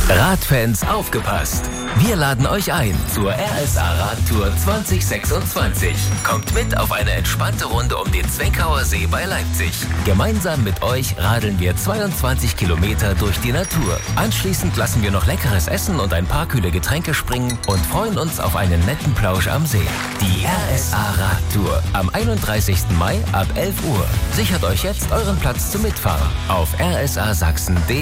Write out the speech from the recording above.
Radfans aufgepasst! Wir laden euch ein zur RSA Radtour 2026. Kommt mit auf eine entspannte Runde um den Zweckauer See bei Leipzig. Gemeinsam mit euch radeln wir 22 Kilometer durch die Natur. Anschließend lassen wir noch leckeres Essen und ein paar kühle Getränke springen und freuen uns auf einen netten Plausch am See. Die RSA Radtour am 31. Mai ab 11 Uhr. Sichert euch jetzt euren Platz zum Mitfahren auf rsasachsen.de.